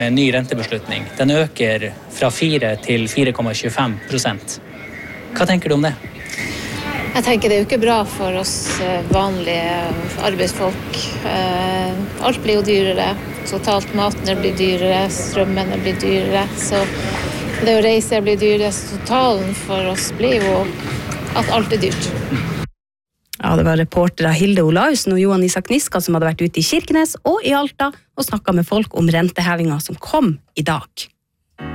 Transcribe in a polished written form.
med en ny rentebeslutning. Den øker fra 4 til 4,25%. Hva tenker du om det? Jeg tenker det er jo ikke bra for oss vanlige arbeidsfolk. Alt blir jo dyrere. Totalt maten blir dyrere, strømmen blir dyrere. Så det å reise blir dyrere. Så totalen for oss blir jo at alt er dyrt. Ja, det var reportere Hilde Olausen og Johan Isak Niska som hadde vært ute i Kirkenes og i Alta og snakket med folk om rentehevinga som kom i dag.